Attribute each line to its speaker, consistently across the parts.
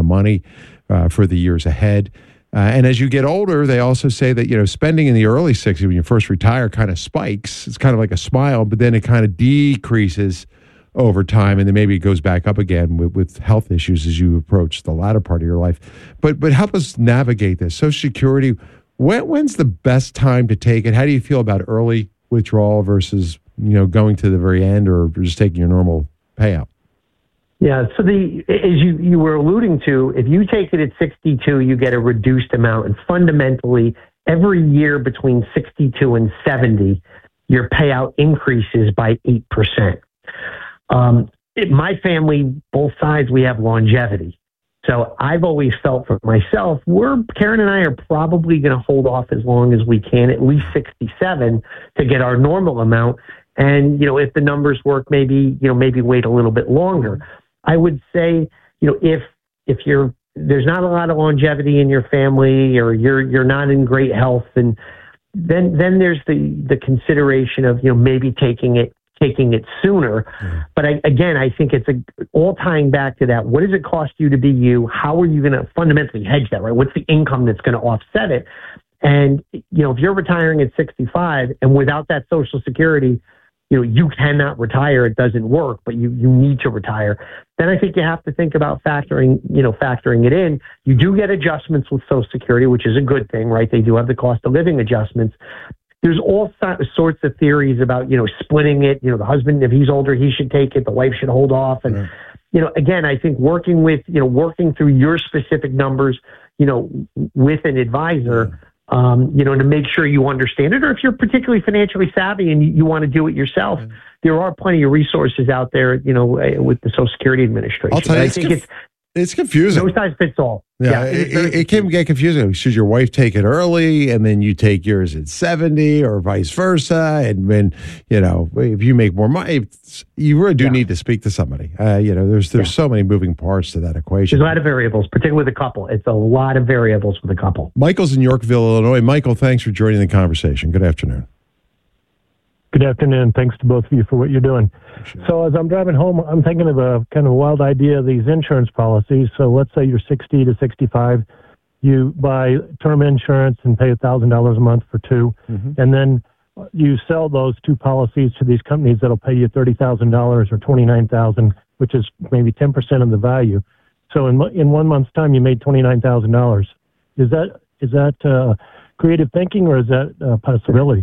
Speaker 1: money for the years ahead. And as you get older, they also say that, spending in the early 60s when you first retire kind of spikes. It's kind of like a smile, but then it kind of decreases over time, and then maybe it goes back up again with health issues as you approach the latter part of your life. But help us navigate this. Social Security, when's the best time to take it? How do you feel about early withdrawal versus, going to the very end or just taking your normal payout?
Speaker 2: Yeah, so as you were alluding to, if you take it at 62, you get a reduced amount. And fundamentally, every year between 62 and 70, your payout increases by 8%. My family, both sides, we have longevity. So I've always felt for myself, Karen and I are probably going to hold off as long as we can, at least 67, to get our normal amount. And, if the numbers work, maybe wait a little bit longer. I would say, if there's not a lot of longevity in your family or you're not in great health, and then there's the consideration of, maybe taking it sooner. Yeah. But I think it's all tying back to that. What does it cost you to be you? How are you going to fundamentally hedge that, right? What's the income that's going to offset it? And, if you're retiring at 65 and without that Social Security, you cannot retire. It doesn't work, but you need to retire. Then I think you have to think about factoring it in. You do get adjustments with Social Security, which is a good thing, right? They do have the cost of living adjustments. There's all sorts of theories about, splitting it. The husband, if he's older, he should take it. The wife should hold off. And, again, I think working through your specific numbers, with an advisor, to make sure you understand it. Or if you're particularly financially savvy and you want to do it yourself, there are plenty of resources out there, with the Social Security Administration.
Speaker 1: I'll tell you, it's confusing.
Speaker 2: No size fits all.
Speaker 1: Yeah, it can get confusing. Should your wife take it early and then you take yours at 70 or vice versa? And when, if you make more money, you really do need to speak to somebody. There's so many moving parts to that equation.
Speaker 2: There's a lot of variables, particularly with a couple. It's a lot of variables with a couple.
Speaker 1: Michael's in Yorkville, Illinois. Michael, thanks for joining the conversation. Good afternoon.
Speaker 3: Good afternoon. Thanks to both of you for what you're doing. So as I'm driving home, I'm thinking of a kind of wild idea of these insurance policies. So let's say you're 60 to 65. You buy term insurance and pay $1,000 a month for two. Mm-hmm. And then you sell those two policies to these companies that'll pay you $30,000 or $29,000, which is maybe 10% of the value. So in 1 month's time, you made $29,000. Is that creative thinking, or is that a possibility?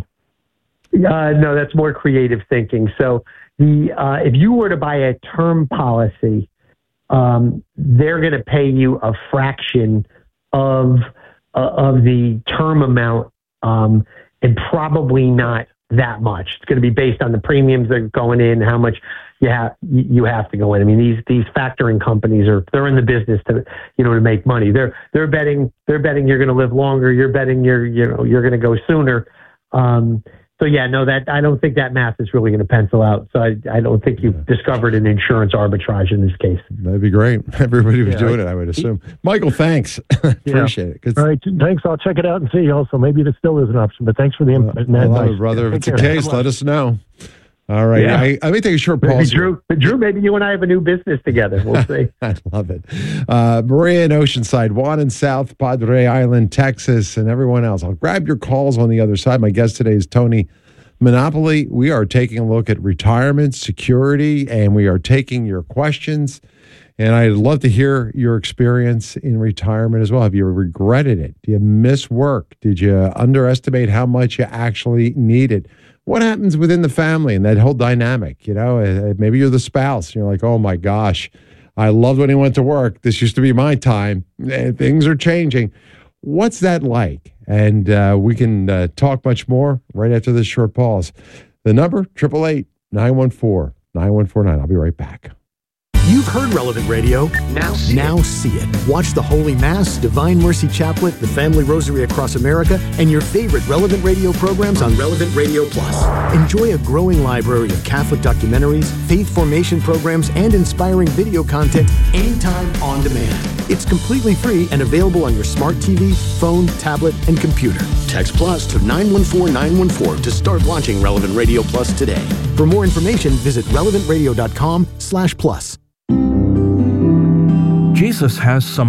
Speaker 2: No, that's more creative thinking. So if you were to buy a term policy, they're going to pay you a fraction of the term amount, and probably not that much. It's going to be based on the premiums that are going in, how much you have to go in. I mean, these factoring companies they're in the business to make money. They're betting you're going to live longer. You're betting you're going to go sooner. So I don't think that math is really going to pencil out. So I don't think you've discovered an insurance arbitrage in this case.
Speaker 1: That'd be great. Everybody was doing it, I would assume. Michael, thanks. Appreciate it.
Speaker 3: All right, thanks. I'll check it out and see. Also, maybe this still is an option. But thanks for the input and advice.
Speaker 1: Brother, if it's the case, let us know. All right. Yeah. Let me take a short pause.
Speaker 2: Drew, maybe you and I have a new business together. We'll see.
Speaker 1: I love it. Maria in Oceanside, Juan in South Padre Island, Texas, and everyone else. I'll grab your calls on the other side. My guest today is Tony Monopoly. We are taking a look at retirement, security, and we are taking your questions. And I'd love to hear your experience in retirement as well. Have you regretted it? Do you miss work? Did you underestimate how much you actually needed? What happens within the family and that whole dynamic? Maybe you're the spouse. And you're like, oh my gosh, I loved when he went to work. This used to be my time. Things are changing. What's that like? And we can talk much more right after this short pause. The number, 888-914-9149. I'll be right back.
Speaker 4: You've heard Relevant Radio. Now see it. Watch the Holy Mass, Divine Mercy Chaplet, the Family Rosary Across America, and your favorite Relevant Radio programs on Relevant Radio Plus. Enjoy a growing library of Catholic documentaries, faith formation programs, and inspiring video content anytime on demand. It's completely free and available on your smart TV, phone, tablet, and computer. Text Plus to 914-914 to start launching Relevant Radio Plus today. For more information, visit relevantradio.com/plus.
Speaker 5: Jesus has some